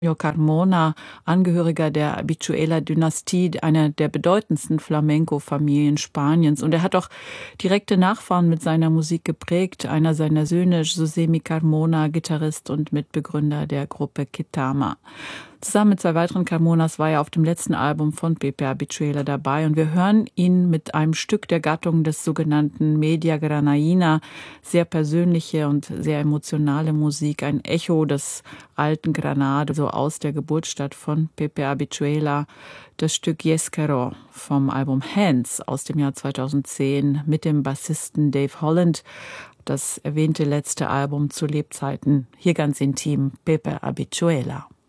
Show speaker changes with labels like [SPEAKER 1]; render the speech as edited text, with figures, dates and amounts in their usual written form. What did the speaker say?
[SPEAKER 1] Carmona, Angehöriger der Habituela-Dynastie, einer der bedeutendsten Flamenco-Familien Spaniens. Und er hat auch direkte Nachfahren mit seiner Musik geprägt. Einer seiner Söhne, Josemi Carmona, Gitarrist und Mitbegründer der Gruppe Ketama. Zusammen mit zwei weiteren Carmonas war er auf dem letzten Album von Pepe Habituela dabei. Und wir hören ihn mit einem Stück der Gattung des sogenannten Media Granaína. Sehr persönliche und sehr emotionale Musik, ein Echo des alten Granada, so aus der Geburtsstadt von Pepe Habituela. Das Stück Yesquero vom Album Hands aus dem Jahr 2010 mit dem Bassisten Dave Holland. Das erwähnte letzte Album zu Lebzeiten. Hier ganz intim Pepe Habituela.